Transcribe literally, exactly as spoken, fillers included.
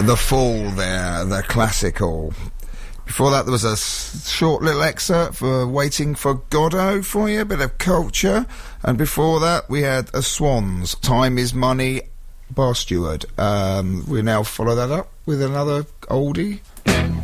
The Fall there, the classical. Before that, there was a s- short little excerpt for Waiting for Godot for you, a bit of culture. And before that, we had a Swans, Time is Money, Bar Stewart. Um, we now follow that up with another oldie.